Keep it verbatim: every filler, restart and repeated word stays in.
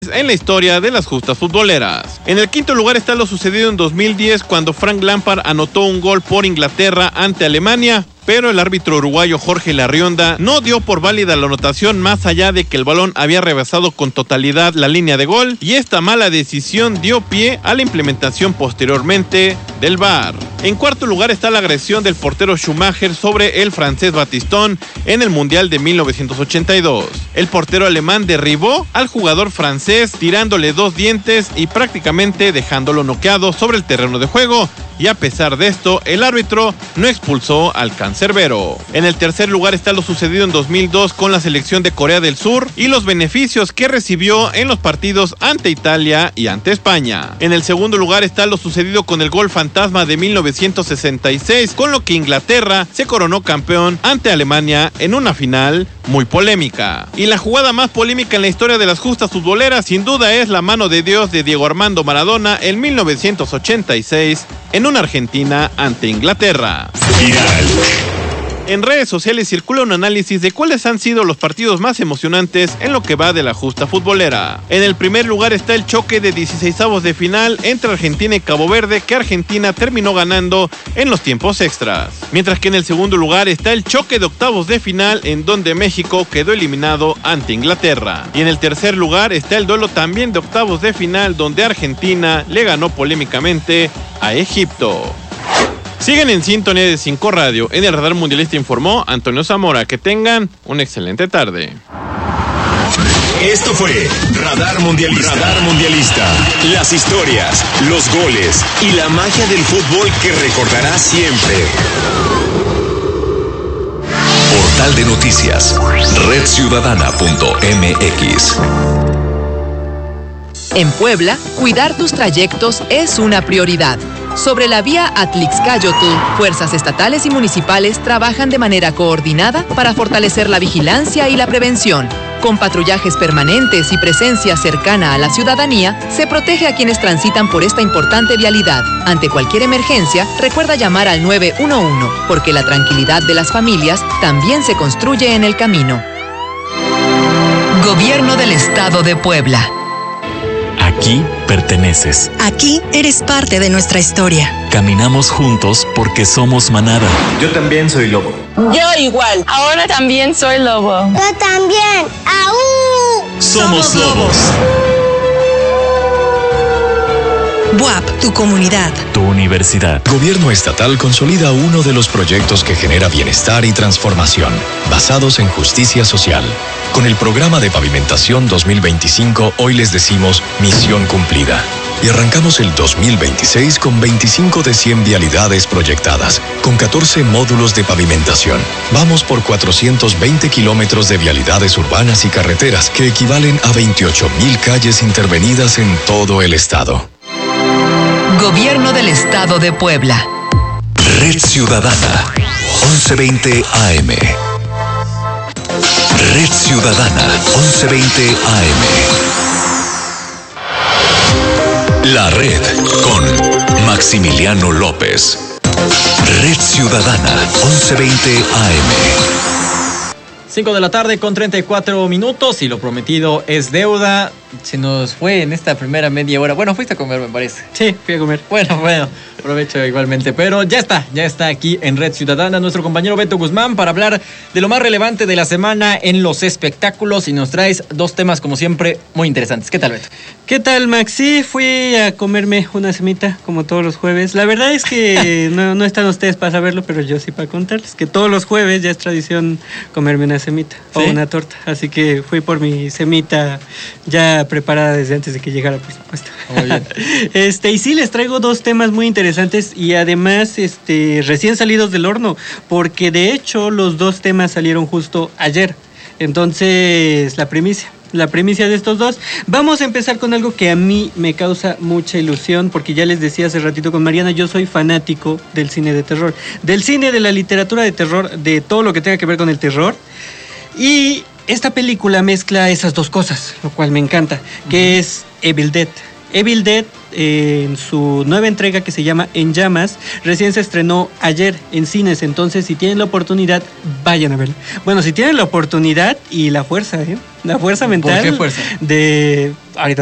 en la historia de las justas futboleras. En el quinto lugar está lo sucedido en dos mil diez cuando Frank Lampard anotó un gol por Inglaterra ante Alemania, pero el árbitro uruguayo Jorge Larrionda no dio por válida la anotación más allá de que el balón había rebasado con totalidad la línea de gol, y esta mala decisión dio pie a la implementación posteriormente del V A R. En cuarto lugar está la agresión del portero Schumacher sobre el francés Batistón en el Mundial de mil novecientos ochenta y dos. El portero alemán derribó al jugador francés tirándole dos dientes y prácticamente dejándolo noqueado sobre el terreno de juego, y a pesar de esto, el árbitro no expulsó al cancerbero. En el tercer lugar está lo sucedido en dos mil dos con la selección de Corea del Sur y los beneficios que recibió en los partidos ante Italia y ante España. En el segundo lugar está lo sucedido con el gol fantasma de mil novecientos sesenta y seis, con lo que Inglaterra se coronó campeón ante Alemania en una final muy polémica. Y la jugada más polémica en la historia de las justas futboleras sin duda es la mano de Dios de Diego Armando Maradona en mil novecientos ochenta y seis en una Argentina ante Inglaterra. Viral. En redes sociales circula un análisis de cuáles han sido los partidos más emocionantes en lo que va de la justa futbolera. En el primer lugar está el choque de dieciseisavos de final entre Argentina y Cabo Verde, que Argentina terminó ganando en los tiempos extras. Mientras que en el segundo lugar está el choque de octavos de final, en donde México quedó eliminado ante Inglaterra. Y en el tercer lugar está el duelo también de octavos de final, donde Argentina le ganó polémicamente a Egipto. Siguen en sintonía de cinco Radio. En el Radar Mundialista informó Antonio Zamora. Que tengan una excelente tarde. Esto fue Radar Mundialista. Radar Mundialista. Las historias, los goles y la magia del fútbol que recordarás siempre. Portal de noticias. red ciudadana punto m x. En Puebla, cuidar tus trayectos es una prioridad. Sobre la vía Atlixcáyotl, fuerzas estatales y municipales trabajan de manera coordinada para fortalecer la vigilancia y la prevención. Con patrullajes permanentes y presencia cercana a la ciudadanía, se protege a quienes transitan por esta importante vialidad. Ante cualquier emergencia, recuerda llamar al nueve uno uno, porque la tranquilidad de las familias también se construye en el camino. Gobierno del Estado de Puebla. Aquí perteneces. Aquí eres parte de nuestra historia. Caminamos juntos porque somos manada. Yo también soy lobo. Yo igual. Ahora también soy lobo. Yo también. ¡Aú! Somos lobos. B U A P, tu comunidad. Tu universidad. Gobierno estatal consolida uno de los proyectos que genera bienestar y transformación, basados en justicia social. Con el programa de pavimentación dos mil veinticinco, hoy les decimos misión cumplida. Y arrancamos el dos mil veintiséis con veinticinco de cien vialidades proyectadas, con catorce módulos de pavimentación. Vamos por cuatrocientos veinte kilómetros de vialidades urbanas y carreteras, que equivalen a veintiocho mil calles intervenidas en todo el estado. Gobierno del Estado de Puebla. Red Ciudadana, once veinte A M. Red Ciudadana, once veinte A M. La Red con Maximiliano López. Red Ciudadana, once veinte A M. cinco de la tarde con treinta y cuatro minutos y lo prometido es deuda. Se nos fue en esta primera media hora. Bueno, fuiste a comer, me parece. Sí, fui a comer. Bueno, bueno, aprovecho igualmente. Pero ya está, ya está aquí en Red Ciudadana nuestro compañero Beto Guzmán para hablar de lo más relevante de la semana en los espectáculos, y nos traes dos temas como siempre muy interesantes. ¿Qué tal, Beto? ¿Qué tal, Max? Sí, fui a comerme una semita como todos los jueves. La verdad es que no, no están ustedes para saberlo, pero yo sí para contarles que todos los jueves ya es tradición comerme una semita, ¿sí?, o una torta. Así que fui por mi semita ya preparada desde antes de que llegara, por supuesto. Muy bien. Este, y sí, les traigo dos temas muy interesantes y además este, recién salidos del horno, porque de hecho los dos temas salieron justo ayer. Entonces, la primicia. La primicia de estos dos. Vamos a empezar con algo que a mí me causa mucha ilusión, porque ya les decía hace ratito con Mariana, yo soy fanático del cine de terror, del cine, de la literatura de terror, de todo lo que tenga que ver con el terror. Y esta película mezcla esas dos cosas, lo cual me encanta, que uh-huh. es Evil Dead. Evil Dead, eh, en su nueva entrega que se llama En Llamas, recién se estrenó ayer en cines, entonces si tienen la oportunidad, vayan a verla. Bueno, si tienen la oportunidad y la fuerza, ¿eh? La fuerza mental. ¿Por qué fuerza? De... Ahorita